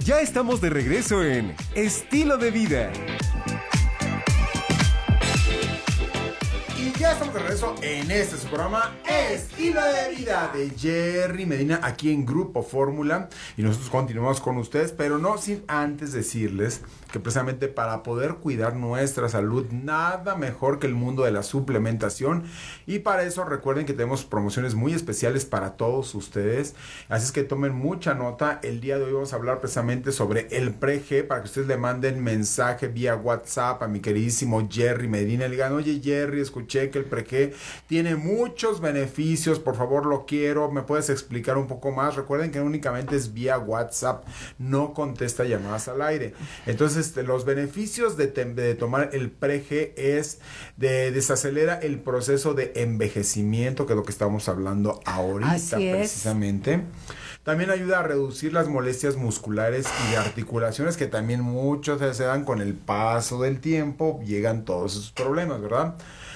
Ya estamos de regreso en Estilo de Vida. Y ya estamos de regreso en este su programa Estilo de Vida de Jerry Medina aquí en Grupo Fórmula. Y nosotros continuamos con ustedes, pero no sin antes decirles que precisamente para poder cuidar nuestra salud, nada mejor que el mundo de la suplementación. Y para eso recuerden que tenemos promociones muy especiales para todos ustedes. Así es que tomen mucha nota. El día de hoy vamos a hablar precisamente sobre el Pre-G, para que ustedes le manden mensaje vía WhatsApp a mi queridísimo Jerry Medina. Le digan: oye Jerry, escuché que el Pre-G tiene muchos beneficios, por favor lo quiero, ¿me puedes explicar un poco más? Recuerden que únicamente es vía WhatsApp, no contesta llamadas al aire. Entonces los beneficios de tomar el Pre-G es de desacelera el proceso de envejecimiento, que es lo que estamos hablando ahorita precisamente. También ayuda a reducir las molestias musculares y de articulaciones, que también muchos se dan con el paso del tiempo, llegan todos esos problemas, ¿verdad?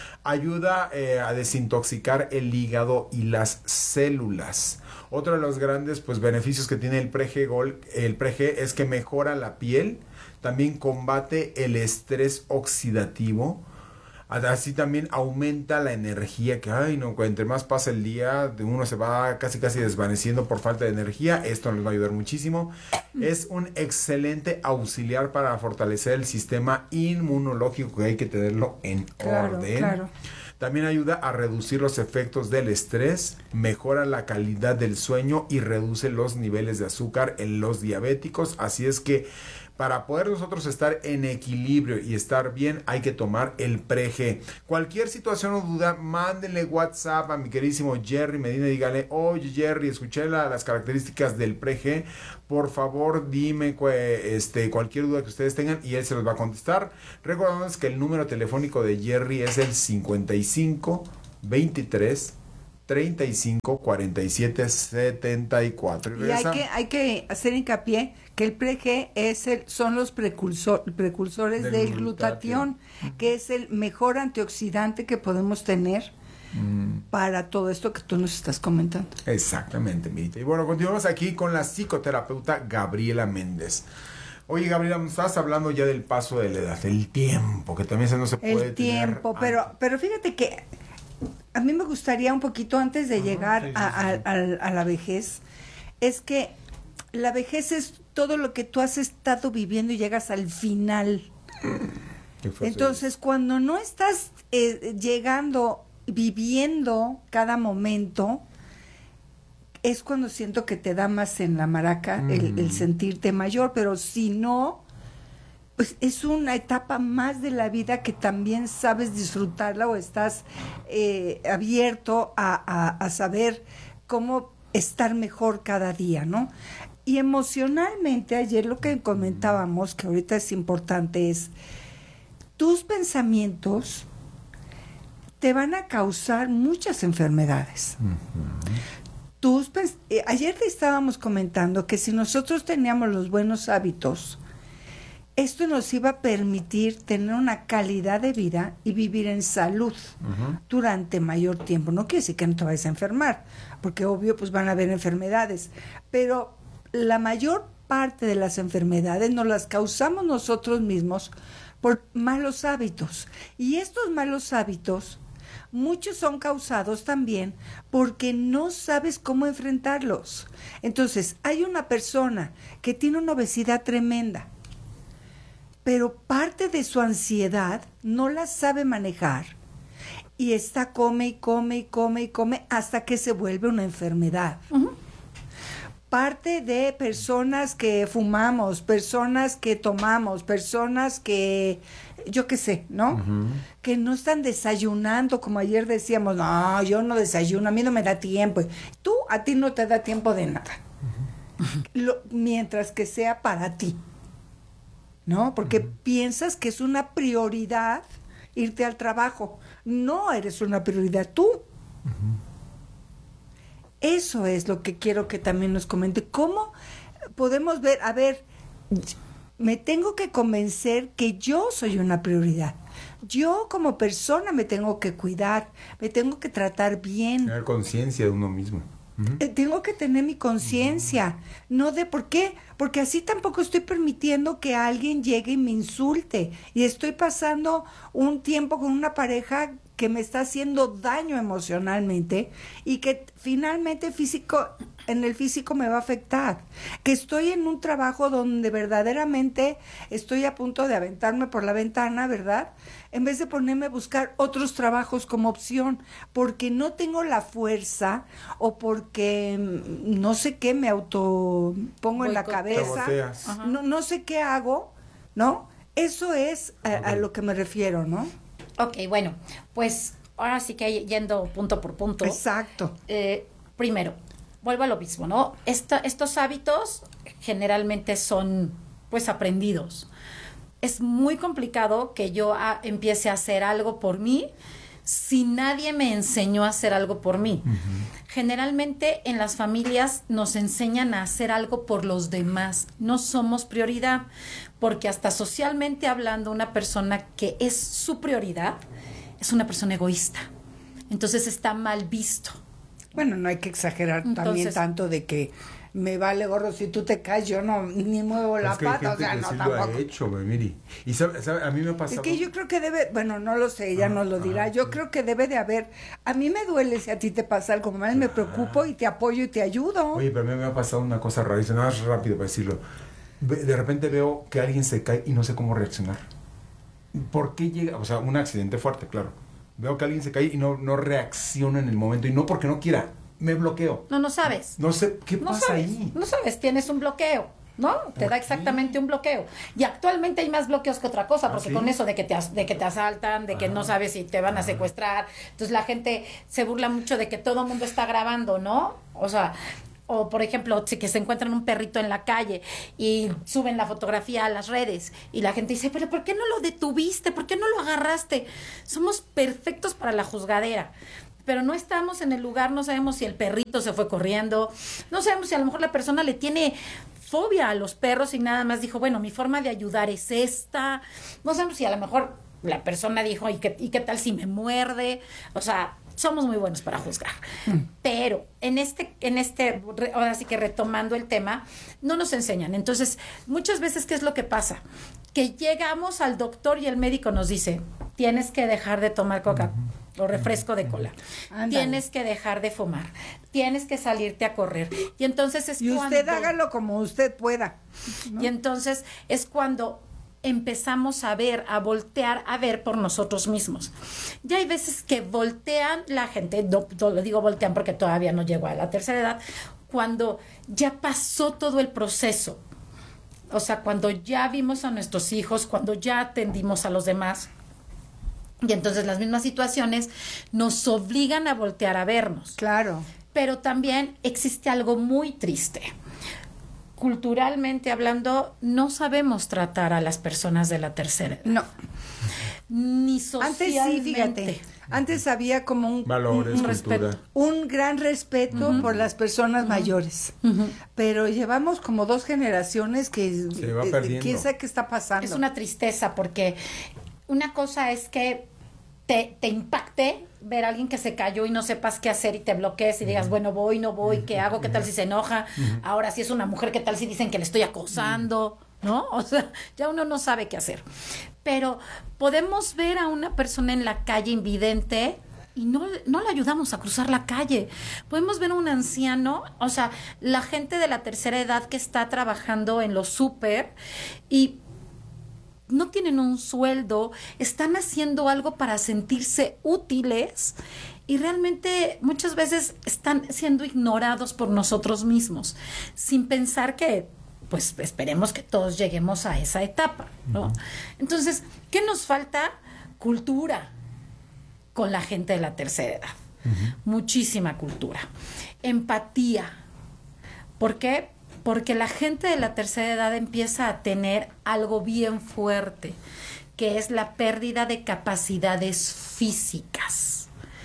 Ayuda a desintoxicar el hígado y las células. Otro de los grandes beneficios que tiene el Pre-G es que mejora la piel, también combate el estrés oxidativo, así también aumenta la energía, que entre más pasa el día, uno se va casi desvaneciendo por falta de energía. Esto nos va a ayudar muchísimo. Es un excelente auxiliar para fortalecer el sistema inmunológico, que hay que tenerlo en orden. Claro. También ayuda a reducir los efectos del estrés, mejora la calidad del sueño y reduce los niveles de azúcar en los diabéticos. Así es que para poder nosotros estar en equilibrio y estar bien, hay que tomar el Pre-G. Cualquier situación o duda, mándenle WhatsApp a mi queridísimo Jerry Medina y díganle: oye Jerry, escuché las características del Pre-G, por favor dime cualquier duda que ustedes tengan, y él se los va a contestar. Recordándoles que el número telefónico de Jerry es el 55 23 35 47 74. Y hay que hacer hincapié que el Pre-G son los precursores del glutatión, que es el mejor antioxidante que podemos tener para todo esto que tú nos estás comentando. Exactamente, Mirita. Y bueno, continuamos aquí con la psicoterapeuta Gabriela Méndez. Oye, Gabriela, me estabas hablando ya del paso de la edad, el tiempo, que también no se puede el tiempo, pero fíjate que a mí me gustaría un poquito antes de llegar a la vejez, es que la vejez es todo lo que tú has estado viviendo y llegas al final. Entonces, cuando no estás viviendo cada momento, es cuando siento que te da más en la maraca el sentirte mayor, pero si no, pues es una etapa más de la vida que también sabes disfrutarla, o estás abierto a saber cómo estar mejor cada día, ¿no? Y emocionalmente, ayer lo que comentábamos, que ahorita es importante, es tus pensamientos te van a causar muchas enfermedades. Ayer te estábamos comentando que si nosotros teníamos los buenos hábitos, esto nos iba a permitir tener una calidad de vida y vivir en salud durante mayor tiempo. No quiere decir que no te vayas a enfermar, porque obvio pues van a haber enfermedades, pero la mayor parte de las enfermedades nos las causamos nosotros mismos por malos hábitos. Y estos malos hábitos, muchos son causados también porque no sabes cómo enfrentarlos. Entonces, hay una persona que tiene una obesidad tremenda, pero parte de su ansiedad no la sabe manejar y come hasta que se vuelve una enfermedad. Parte de personas que fumamos, personas que tomamos, personas que, yo qué sé, ¿no? Que no están desayunando, como ayer decíamos: no, yo no desayuno, a mí no me da tiempo. A ti no te da tiempo de nada. Mientras que sea para ti, ¿no? Porque piensas que es una prioridad irte al trabajo. No eres una prioridad tú. Eso es lo que quiero que también nos comente. ¿Cómo podemos ver? A ver, me tengo que convencer que yo soy una prioridad. Yo como persona me tengo que cuidar, me tengo que tratar bien. Tener conciencia de uno mismo. Tengo que tener mi conciencia, no de por qué, porque así tampoco estoy permitiendo que alguien llegue y me insulte. Y estoy pasando un tiempo con una pareja que me está haciendo daño emocionalmente y que finalmente en el físico me va a afectar. Que estoy en un trabajo donde verdaderamente estoy a punto de aventarme por la ventana, ¿verdad? En vez de ponerme a buscar otros trabajos como opción, porque no tengo la fuerza o porque no sé qué me autopongo en la cabeza, no sé qué hago, ¿no? Eso es a lo que me refiero, ¿no? Ok, bueno, pues ahora sí que yendo punto por punto. Exacto. Primero, vuelvo a lo mismo, ¿no? Estos hábitos generalmente son, pues, aprendidos. Es muy complicado que yo empiece a hacer algo por mí si nadie me enseñó a hacer algo por mí. Generalmente en las familias nos enseñan a hacer algo por los demás. No somos prioridad, porque hasta socialmente hablando, una persona que es su prioridad es una persona egoísta. Entonces está mal visto. Bueno, no hay que exagerar también tanto de que me vale gorro si tú te caes, yo no ni muevo la pata, o sea, no tampoco. Lo ha hecho, Miri. Y sabe, a mí me ha pasado. Es que yo creo que debe, bueno, no lo sé, ella nos lo dirá. Yo creo que debe de haber. A mí me duele si a ti te pasa algo mal, me preocupo y te apoyo y te ayudo. Oye, pero a mí me ha pasado una cosa rarísima, nada más rápido para decirlo. De repente veo que alguien se cae y no sé cómo reaccionar. ¿Por qué llega? O sea, un accidente fuerte, claro. Veo que alguien se cae y no reacciona en el momento, y no porque no quiera. Me bloqueo. No sabes. No sé qué pasa ahí. No sabes, tienes un bloqueo, ¿no? Te da exactamente un bloqueo. Y actualmente hay más bloqueos que otra cosa, porque con eso de que te asaltan, de que no sabes si te van a secuestrar, entonces la gente se burla mucho de que todo el mundo está grabando, ¿no? O sea, o por ejemplo, que se encuentran un perrito en la calle y suben la fotografía a las redes y la gente dice, pero ¿por qué no lo detuviste? ¿Por qué no lo agarraste? Somos perfectos para la juzgadera, pero no estamos en el lugar, no sabemos si el perrito se fue corriendo, no sabemos si a lo mejor la persona le tiene fobia a los perros y nada más dijo, bueno, mi forma de ayudar es esta, no sabemos si a lo mejor la persona dijo, ¿y qué tal si me muerde? O sea, somos muy buenos para juzgar. Pero en este, ahora sí que retomando el tema, no nos enseñan. Entonces, muchas veces, ¿qué es lo que pasa? Que llegamos al doctor y el médico nos dice, tienes que dejar de tomar coca o refresco de cola. Ándale. Tienes que dejar de fumar. Tienes que salirte a correr. Y entonces es cuando... Y usted hágalo como usted pueda, ¿no? Y entonces es cuando empezamos a voltear a ver por nosotros mismos. Ya hay veces que voltean la gente, no lo digo voltean porque todavía no llego a la tercera edad, cuando ya pasó todo el proceso. O sea, cuando ya vimos a nuestros hijos, cuando ya atendimos a los demás. Y entonces las mismas situaciones nos obligan a voltear a vernos. Claro. Pero también existe algo muy triste. Culturalmente hablando, no sabemos tratar a las personas de la tercera edad. No. Ni socialmente. Antes sí, fíjate. Antes había como un respeto. Un gran respeto por las personas mayores. Pero llevamos como 2 generaciones que se va perdiendo. ¿Quién sabe qué está pasando? Es una tristeza porque una cosa es que te impacte ver a alguien que se cayó y no sepas qué hacer y te bloquees y digas, bueno, voy, no voy, ¿qué hago? ¿Qué tal si se enoja? Ahora, si es una mujer, ¿qué tal si dicen que le estoy acosando? ¿No? O sea, ya uno no sabe qué hacer. Pero podemos ver a una persona en la calle invidente y no le ayudamos a cruzar la calle. Podemos ver a un anciano, o sea, la gente de la tercera edad que está trabajando en los súper y no tienen un sueldo, están haciendo algo para sentirse útiles y realmente muchas veces están siendo ignorados por nosotros mismos, sin pensar que, pues esperemos que todos lleguemos a esa etapa, ¿no? Entonces, ¿qué nos falta? Cultura con la gente de la tercera edad. Muchísima cultura. Empatía. ¿Por qué? Porque la gente de la tercera edad empieza a tener algo bien fuerte, que es la pérdida de capacidades físicas.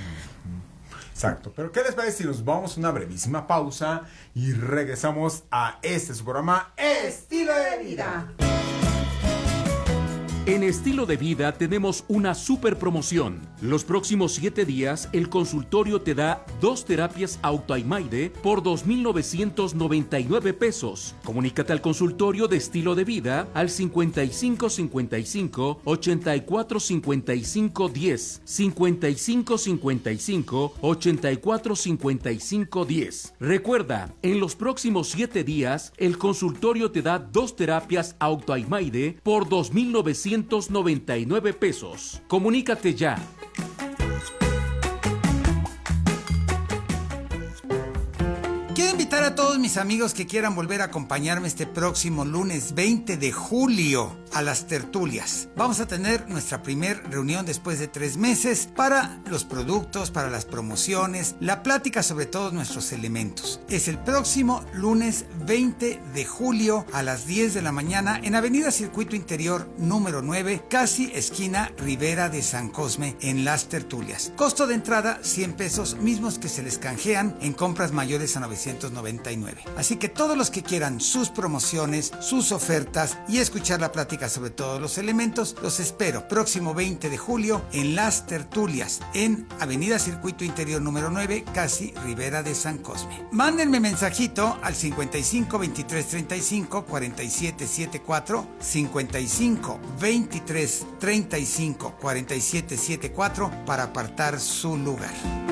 Exacto. Pero ¿qué les parece si nos vamos a una brevísima pausa y regresamos a su programa Estilo de Vida? En Estilo de Vida tenemos una super promoción. Los próximos 7 días, el consultorio te da 2 terapias Autoimaide por 2,999 pesos. Comunícate al consultorio de Estilo de Vida al 5555 84 55 10, 5555 84 55 10. Recuerda, en los próximos 7 días, el consultorio te da 2 terapias Autoimaide por 2,999 pesos. Comunícate ya. Quiero invitar a todos mis amigos que quieran volver a acompañarme este próximo lunes 20 de julio a las tertulias. Vamos a tener nuestra primer reunión después de 3 meses para los productos, para las promociones, la plática sobre todos nuestros elementos. Es el próximo lunes 20 de julio a las 10 de la mañana en Avenida Circuito Interior número 9, casi esquina Ribera de San Cosme, en las tertulias. Costo de entrada 100 pesos, mismos que se les canjean en compras mayores a 999. Así que todos los que quieran sus promociones, sus ofertas y escuchar la plática sobre todos los elementos, los espero próximo 20 de julio en las tertulias en Avenida Circuito Interior número 9, casi Ribera de San Cosme. Mándenme mensajito al 55 23 35 47 74, 55 23 35 47 74 para apartar su lugar.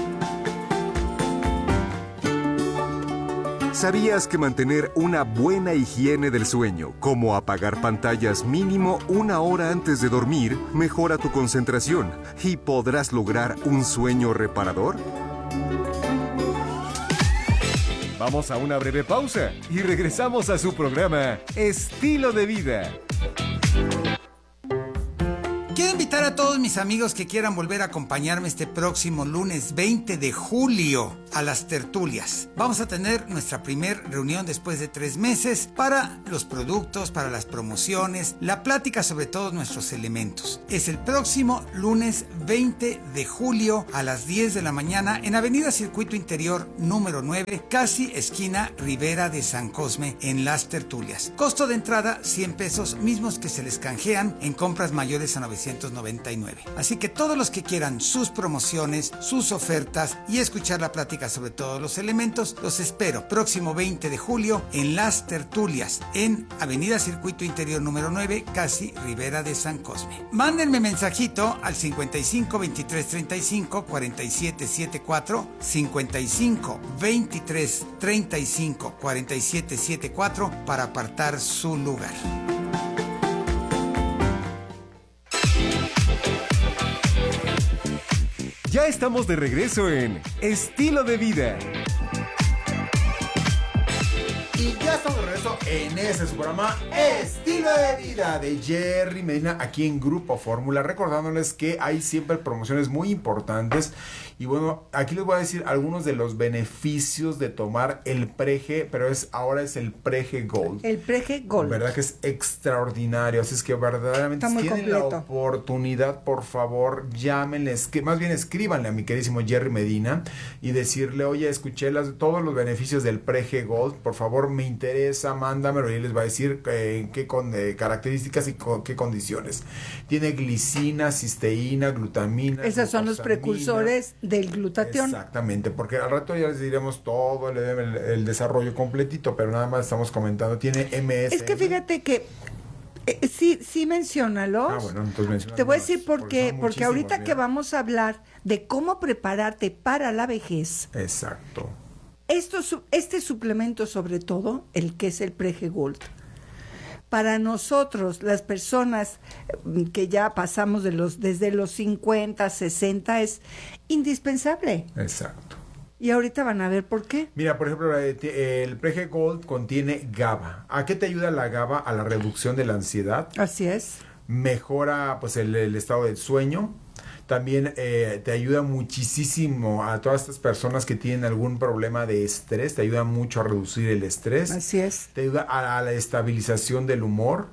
¿Sabías que mantener una buena higiene del sueño, como apagar pantallas mínimo 1 hora antes de dormir, mejora tu concentración y podrás lograr un sueño reparador? Vamos a una breve pausa y regresamos a su programa Estilo de Vida. Quiero invitar a todos mis amigos que quieran volver a acompañarme este próximo lunes 20 de julio a las tertulias. Vamos a tener nuestra primer reunión después de 3 meses para los productos, para las promociones, la plática sobre todos nuestros elementos. Es el próximo lunes 20 de julio a las 10 de la mañana en Avenida Circuito Interior número 9, casi esquina Ribera de San Cosme, en las tertulias. Costo de entrada 100 pesos, mismos que se les canjean en compras mayores a 999. Así que todos los que quieran sus promociones, sus ofertas y escuchar la plática sobre todos los elementos, los espero próximo 20 de julio en las tertulias en Avenida Circuito Interior número 9, casi Ribera de San Cosme. Mándenme mensajito al 55 23 35 47 74, 55 23 35 47 74 para apartar su lugar. Ya estamos de regreso en Estilo de Vida. Y ya estamos de regreso en ese su programa Estilo de Vida de Jerry Medina aquí en Grupo Fórmula, recordándoles que hay siempre promociones muy importantes. Y bueno, aquí les voy a decir algunos de los beneficios de tomar el Prege, pero ahora es el Prege Gold. El Prege Gold. Verdad que es extraordinario, así es que verdaderamente si tienen la oportunidad, por favor, llámenles, que más bien escríbanle a mi queridísimo Jerry Medina y decirle, oye, escuché todos los beneficios del Prege Gold, por favor, me interesa, mándamelo y él les va a decir qué características y qué condiciones. Tiene glicina, cisteína, glutamina. Esos son los precursores del glutatión. Exactamente, porque al rato ya les diremos todo el desarrollo completito, pero nada más estamos comentando, tiene MS. Es que fíjate que sí menciónalos. Bueno, entonces menciónalos. Te voy a decir por qué, porque ahorita mira. que vamos a hablar de cómo prepararte para la vejez. Exacto. Este suplemento, sobre todo, el que es el Prege Gold, para nosotros, las personas que ya pasamos desde los 50, 60, es indispensable. Exacto. Y ahorita van a ver por qué. Mira, por ejemplo, el Prege Gold contiene GABA. ¿A qué te ayuda la GABA? A la reducción de la ansiedad. Así es. Mejora pues el estado del sueño. También te ayuda muchísimo a todas estas personas que tienen algún problema de estrés. Te ayuda mucho a reducir el estrés. Así es. Te ayuda a la estabilización del humor.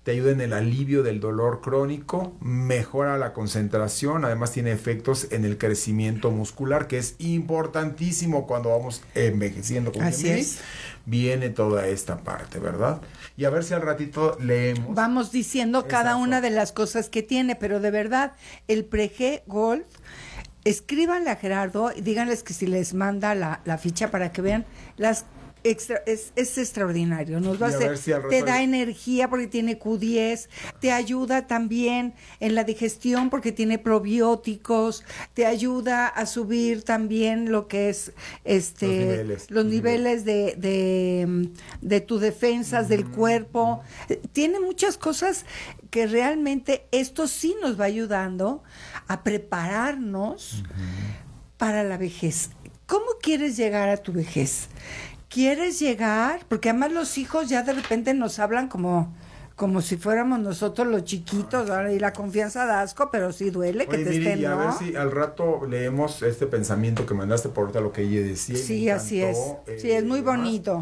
te ayuda en el alivio del dolor crónico, mejora la concentración, además tiene efectos en el crecimiento muscular, que es importantísimo cuando vamos envejeciendo. Así es. Viene toda esta parte, ¿verdad? Y a ver si al ratito leemos. Vamos diciendo cada Exacto. una de las cosas que tiene, pero de verdad, el Pre-G Golf, escríbanle a Gerardo y díganles que si les manda la ficha para que vean las es extraordinario, nos va Y a a hacer, ver si al rato te da hay- energía porque tiene Q10, te ayuda también en la digestión porque tiene probióticos, te ayuda a subir también lo que es los niveles de tus defensas del cuerpo. Tiene muchas cosas que realmente esto sí nos va ayudando a prepararnos para la vejez. ¿Cómo quieres llegar a tu vejez? ¿Quieres llegar? Porque además los hijos ya de repente nos hablan como si fuéramos nosotros los chiquitos, ¿no? Y la confianza da asco, pero sí duele que Oye, te Miri, estén, y a ¿no? ver si al rato leemos este pensamiento que mandaste por ahorita lo que ella decía. y Sí, me así es. encantó, Sí, es muy demás. bonito.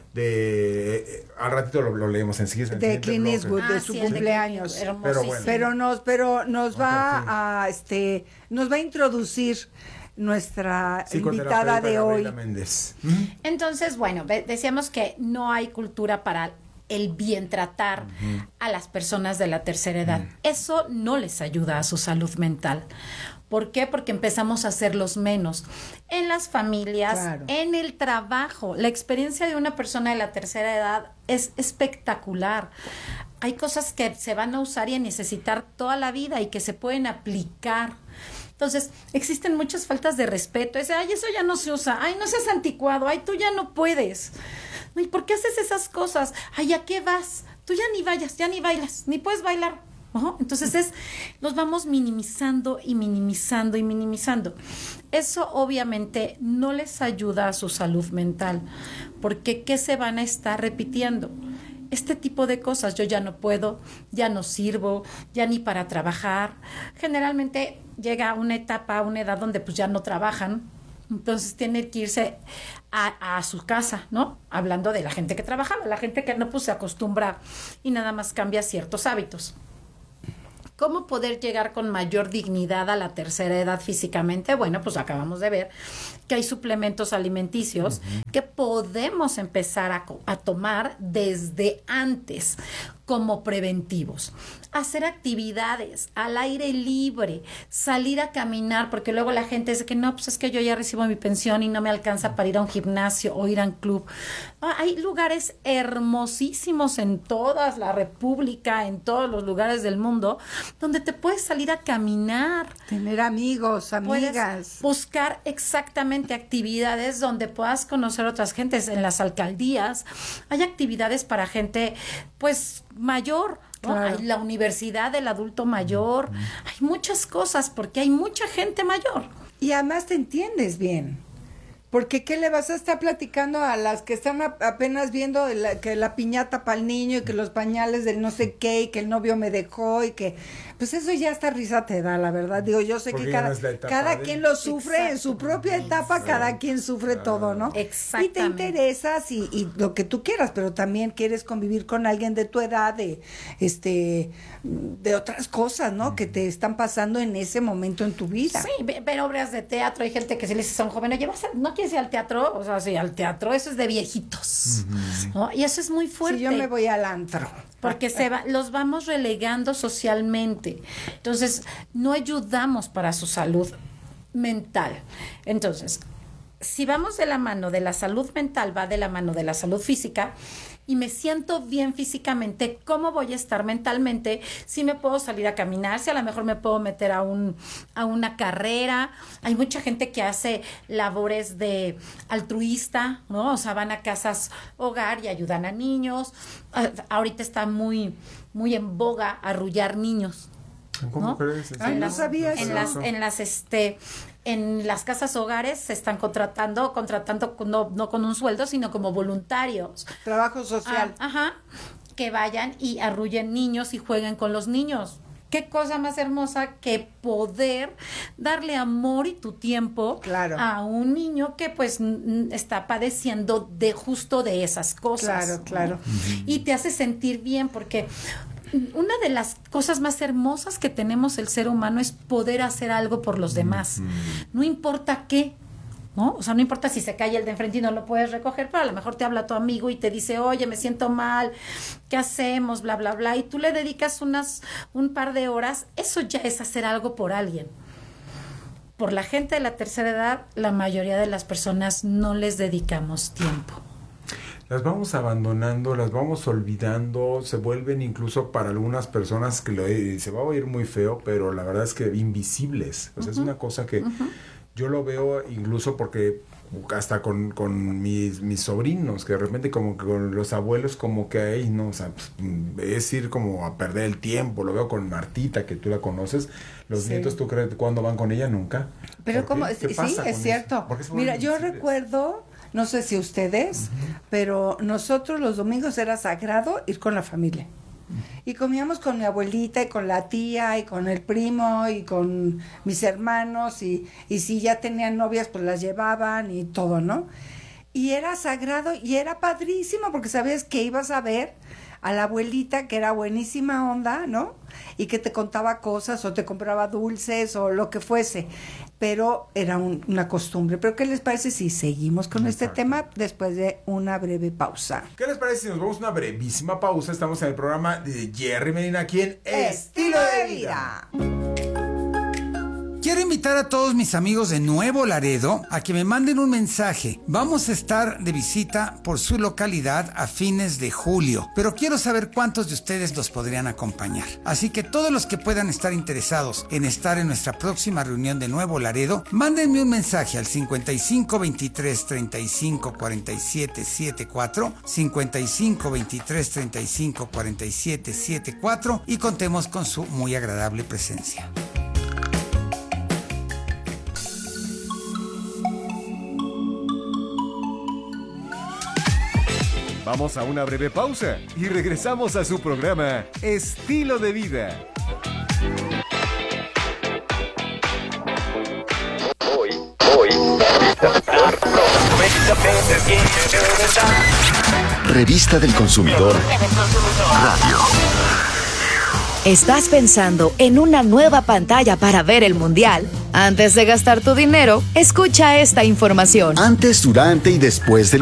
Al ratito lo leemos enseguida. De Clint Eastwood, de su sí, el de cumpleaños. Clint Eastwood, hermosísimo. Pero nos va a introducir nuestra invitada de hoy. Méndez. Entonces, bueno, decíamos que no hay cultura para el bien tratar a las personas de la tercera edad. Eso no les ayuda a su salud mental. ¿Por qué? Porque empezamos a hacerlos menos en las familias, Claro. en el trabajo. La experiencia de una persona de la tercera edad es espectacular. Hay cosas que se van a usar y a necesitar toda la vida y que se pueden aplicar. Entonces, existen muchas faltas de respeto. Ay, eso ya no se usa. Ay, no seas anticuado. Ay, tú ya no puedes. ¿Y por qué haces esas cosas? Ay, ¿a qué vas? Tú ya ni vayas, ya ni bailas, ni puedes bailar. Ajá. Entonces los vamos minimizando y minimizando y minimizando. Eso obviamente no les ayuda a su salud mental, porque ¿qué se van a estar repitiendo? Este tipo de cosas, yo ya no puedo, ya no sirvo, ya ni para trabajar. Generalmente llega una etapa, una edad donde pues ya no trabajan, entonces tienen que irse a su casa, ¿no? Hablando de la gente que trabajaba, la gente que no pues se acostumbra y nada más cambia ciertos hábitos. ¿Cómo poder llegar con mayor dignidad a la tercera edad físicamente? Bueno, pues acabamos de ver que hay suplementos alimenticios que podemos empezar a tomar desde antes como preventivos. Hacer actividades al aire libre, salir a caminar, porque luego la gente dice que no, pues es que yo ya recibo mi pensión y no me alcanza para ir a un gimnasio o ir a un club. Hay lugares hermosísimos en toda la República, en todos los lugares del mundo, donde te puedes salir a caminar. Tener amigos, amigas. Puedes buscar exactamente actividades donde puedas conocer otras gentes. En las alcaldías hay actividades para gente pues mayor, ¿no? Claro. Hay la universidad del adulto mayor, hay muchas cosas porque hay mucha gente mayor. Y además te entiendes bien. Porque ¿qué le vas a estar platicando a las que están apenas viendo que la piñata para el niño y que los pañales del no sé qué y que el novio me dejó y que... Pues eso ya hasta risa te da, la verdad. Digo, yo sé Porque que ya no es la etapa cada de- quien lo sufre en su propia etapa, cada quien sufre todo, ¿no? Exactamente. Y te interesas y lo que tú quieras, pero también quieres convivir con alguien de tu edad, de otras cosas, ¿no? Que te están pasando en ese momento en tu vida. Sí, ver obras de teatro, hay gente que si les dice a un joven, oye, ¿no quieres ir al teatro? O sea, sí, al teatro, eso es de viejitos, ¿no? Y eso es muy fuerte. Si yo me voy al antro. Porque los vamos relegando socialmente. Entonces, no ayudamos para su salud mental. Entonces, si vamos de la mano de la salud mental, va de la mano de la salud física, y me siento bien físicamente, ¿cómo voy a estar mentalmente? Si me puedo salir a caminar, si a lo mejor me puedo meter a una carrera. Hay mucha gente que hace labores de altruista, ¿no? O sea, van a casas hogar y ayudan a niños. Ahorita está muy, muy en boga arrullar niños. ¿Cómo ¿no? crees? Ay, no sabía eso. En las casas hogares se están contratando no con un sueldo, sino como voluntarios. Trabajo social. Que vayan y arrullen niños y jueguen con los niños. Qué cosa más hermosa que poder darle amor y tu tiempo Claro. a un niño que pues está padeciendo de esas cosas. Claro, claro. Y te hace sentir bien porque una de las cosas más hermosas que tenemos el ser humano es poder hacer algo por los demás. No importa qué, ¿no? O sea, no importa si se cae el de enfrente y no lo puedes recoger, pero a lo mejor te habla tu amigo y te dice, oye, me siento mal, ¿qué hacemos? Bla, bla, bla. Y tú le dedicas un par de horas. Eso ya es hacer algo por alguien. Por la gente de la tercera edad, la mayoría de las personas no les dedicamos tiempo. Las vamos abandonando, las vamos olvidando, se vuelven incluso para algunas personas que se va a oír muy feo, pero la verdad es que invisibles. O sea, es una cosa que yo lo veo incluso porque hasta con mis sobrinos, que de repente como que con los abuelos como que ahí, no, o sea, pues, es ir como a perder el tiempo. Lo veo con Martita, que tú la conoces. Los nietos, ¿tú crees cuándo van con ella? Nunca. Pero como, sí, es cierto. Mira, yo recuerdo, no sé si ustedes, pero nosotros los domingos era sagrado ir con la familia. Y comíamos con mi abuelita y con la tía y con el primo y con mis hermanos y si ya tenían novias pues las llevaban y todo, ¿no? Y era sagrado y era padrísimo porque sabías que ibas a ver a la abuelita que era buenísima onda, ¿no? Y que te contaba cosas o te compraba dulces o lo que fuese, pero era una costumbre. Pero ¿qué les parece si seguimos con este tema después de una breve pausa? ¿Qué les parece si nos vamos a una brevísima pausa? Estamos en el programa de Jerry Medina aquí en Estilo de Vida. Quiero invitar a todos mis amigos de Nuevo Laredo a que me manden un mensaje. Vamos a estar de visita por su localidad a fines de julio, pero quiero saber cuántos de ustedes los podrían acompañar. Así que todos los que puedan estar interesados en estar en nuestra próxima reunión de Nuevo Laredo, mándenme un mensaje al 55 23 35 47 74, 55 23 35 47 74 y contemos con su muy agradable presencia. Vamos a una breve pausa y regresamos a su programa Estilo de Vida. Revista del Consumidor Radio. ¿Estás pensando en una nueva pantalla para ver el Mundial? Antes de gastar tu dinero, escucha esta información. Antes, durante y después del